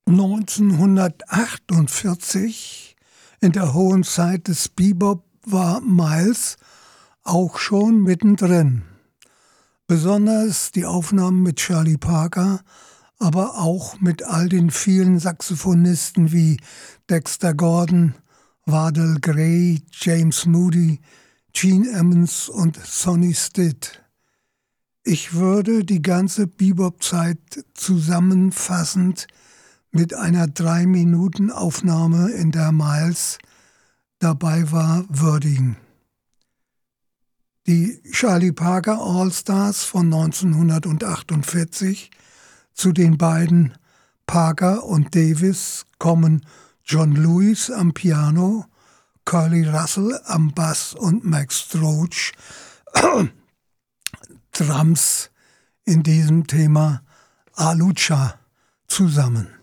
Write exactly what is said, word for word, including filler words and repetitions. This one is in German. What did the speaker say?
neunzehnhundertachtundvierzig, in der hohen Zeit des Bebop, war Miles auch schon mittendrin. Besonders die Aufnahmen mit Charlie Parker, aber auch mit all den vielen Saxophonisten wie Dexter Gordon, Wardell Gray, James Moody, Gene Ammons und Sonny Stitt. Ich würde die ganze Bebop-Zeit zusammenfassend mit einer drei Minuten Aufnahme, in der Miles dabei war, würdigen. Die Charlie Parker All-Stars von neunzehnhundertachtundvierzig, zu den beiden Parker und Davis kommen John Lewis am Piano, Curly Russell am Bass und Max Stroach Drums in diesem Thema Alucha zusammen.